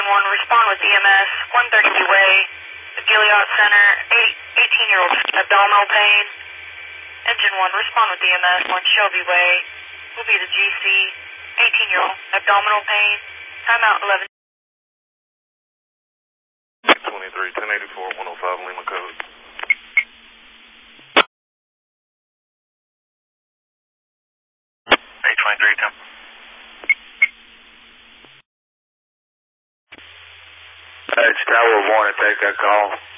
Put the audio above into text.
911, respond with EMS, 130 Way, the Gilead Center, 18-year-old abdominal pain. Engine 1, respond with EMS, 1 Shelby Way, will be the GC, 18-year-old abdominal pain, timeout 11. 23, 1084, 105 Lima code. 823, Tim. It's Tower 1, take that call.